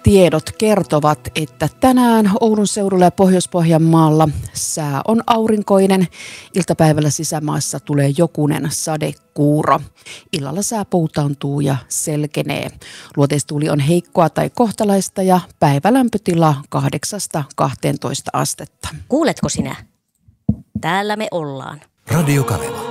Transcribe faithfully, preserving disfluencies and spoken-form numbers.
Tiedot kertovat, että tänään Oulun seudulla ja Pohjois-Pohjanmaalla sää on aurinkoinen. Iltapäivällä sisämaassa tulee jokunen sadekuuro. Illalla sää poutaantuu ja selkenee. Luoteistuuli on heikkoa tai kohtalaista ja päivälämpötila kahdeksasta kahteentoista astetta. Kuuletko sinä? Täällä me ollaan. Radio Kaneva.